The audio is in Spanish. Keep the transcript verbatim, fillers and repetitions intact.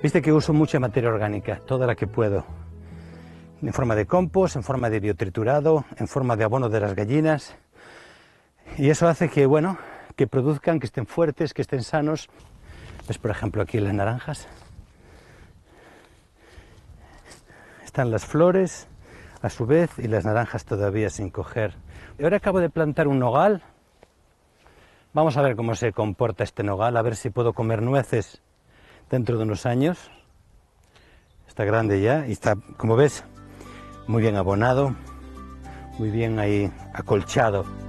Viste que uso mucha materia orgánica, toda la que puedo, en forma de compost, en forma de biotriturado, en forma de abono de las gallinas, y eso hace que, bueno, que produzcan, que estén fuertes, que estén sanos. Pues por ejemplo aquí las naranjas, están las flores a su vez y las naranjas todavía sin coger. Y ahora acabo de plantar un nogal. Vamos a ver cómo se comporta este nogal, a ver si puedo comer nueces dentro de unos años. Está grande ya y está, como ves, muy bien abonado, muy bien ahí acolchado.